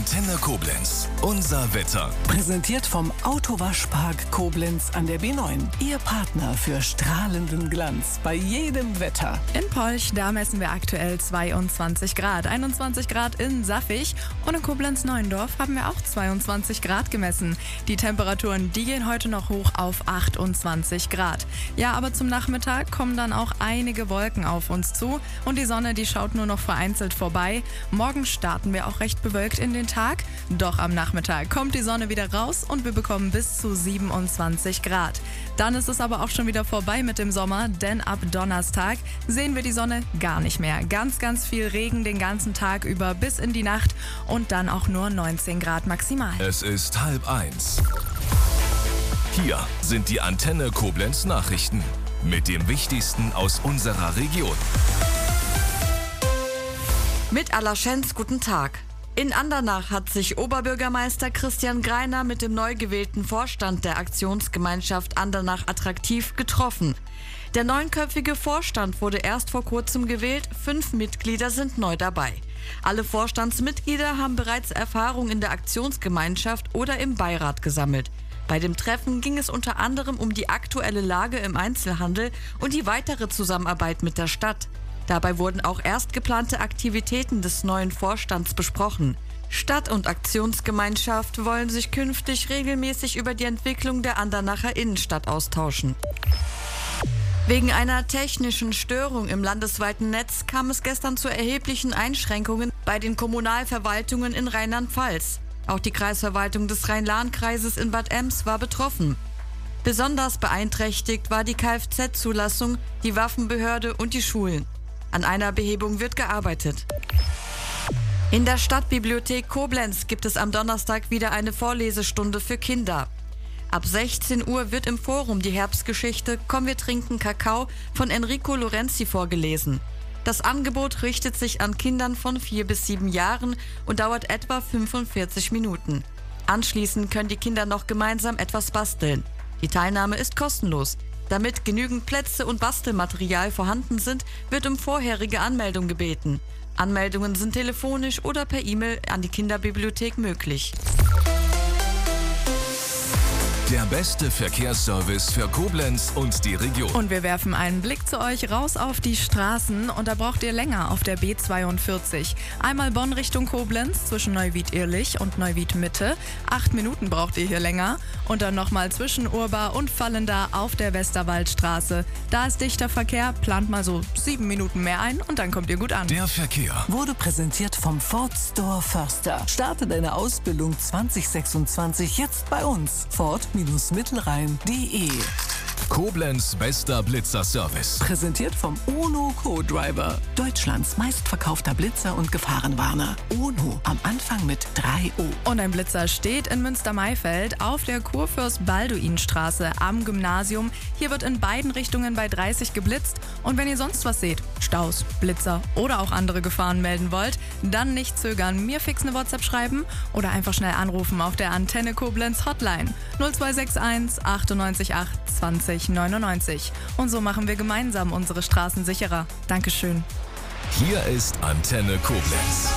Antenne Koblenz. Unser Wetter. Präsentiert vom Autowaschpark Koblenz an der B9. Ihr Partner für strahlenden Glanz bei jedem Wetter. In Polch, da messen wir aktuell 22 Grad. 21 Grad in Saffig. Und in Koblenz-Neuendorf haben wir auch 22 Grad gemessen. Die Temperaturen, die gehen heute noch hoch auf 28 Grad. Ja, aber zum Nachmittag kommen dann auch einige Wolken auf uns zu. Und die Sonne, die schaut nur noch vereinzelt vorbei. Morgen starten wir auch recht bewölkt in den Tag. Doch am Nachmittag kommt die Sonne wieder raus und wir bekommen bis zu 27 Grad. Dann ist es aber auch schon wieder vorbei mit dem Sommer, denn ab Donnerstag sehen wir die Sonne gar nicht mehr. Ganz, ganz viel Regen den ganzen Tag über bis in die Nacht und dann auch nur 19 Grad maximal. Es ist 12:30. Hier sind die Antenne Koblenz Nachrichten mit dem Wichtigsten aus unserer Region. Mit Allerschenz, guten Tag. In Andernach hat sich Oberbürgermeister Christian Greiner mit dem neu gewählten Vorstand der Aktionsgemeinschaft Andernach attraktiv getroffen. Der 9-köpfige Vorstand wurde erst vor kurzem gewählt, 5 Mitglieder sind neu dabei. Alle Vorstandsmitglieder haben bereits Erfahrung in der Aktionsgemeinschaft oder im Beirat gesammelt. Bei dem Treffen ging es unter anderem um die aktuelle Lage im Einzelhandel und die weitere Zusammenarbeit mit der Stadt. Dabei wurden auch erst geplante Aktivitäten des neuen Vorstands besprochen. Stadt- und Aktionsgemeinschaft wollen sich künftig regelmäßig über die Entwicklung der Andernacher Innenstadt austauschen. Wegen einer technischen Störung im landesweiten Netz kam es gestern zu erheblichen Einschränkungen bei den Kommunalverwaltungen in Rheinland-Pfalz. Auch die Kreisverwaltung des Rhein-Lahn-Kreises in Bad Ems war betroffen. Besonders beeinträchtigt war die Kfz-Zulassung, die Waffenbehörde und die Schulen. An einer Behebung wird gearbeitet. In der Stadtbibliothek Koblenz gibt es am Donnerstag wieder eine Vorlesestunde für Kinder. Ab 16 Uhr wird im Forum die Herbstgeschichte Komm, wir trinken Kakao von Enrico Lorenzi vorgelesen. Das Angebot richtet sich an Kindern von 4 bis 7 Jahren und dauert etwa 45 Minuten. Anschließend können die Kinder noch gemeinsam etwas basteln. Die Teilnahme ist kostenlos. Damit genügend Plätze und Bastelmaterial vorhanden sind, wird um vorherige Anmeldung gebeten. Anmeldungen sind telefonisch oder per E-Mail an die Kinderbibliothek möglich. Der beste Verkehrsservice für Koblenz und die Region. Und wir werfen einen Blick zu euch raus auf die Straßen und da braucht ihr länger auf der B42. Einmal Bonn Richtung Koblenz zwischen Neuwied-Irlich und Neuwied-Mitte. 8 Minuten braucht ihr hier länger. Und dann nochmal zwischen Urba und Vallendar auf der Westerwaldstraße. Da ist dichter Verkehr, plant mal so 7 Minuten mehr ein und dann kommt ihr gut an. Der Verkehr Wurde präsentiert vom Ford Store Förster. Starte deine Ausbildung 2026 jetzt bei uns. Ford-Mittelrhein.de. Koblenz bester Blitzerservice. Präsentiert vom UNO Co-Driver. Deutschlands meistverkaufter Blitzer und Gefahrenwarner. UNO am Anfang mit 3O. Und ein Blitzer steht in Münster-Maifeld auf der Kurfürst-Balduin-Straße am Gymnasium. Hier wird in beiden Richtungen bei 30 geblitzt. Und wenn ihr sonst was seht, Staus, Blitzer oder auch andere Gefahren melden wollt, dann nicht zögern, mir fix eine WhatsApp schreiben oder einfach schnell anrufen auf der Antenne Koblenz Hotline 0261 98 8 20 99. Und so machen wir gemeinsam unsere Straßen sicherer. Dankeschön. Hier ist Antenne Koblenz.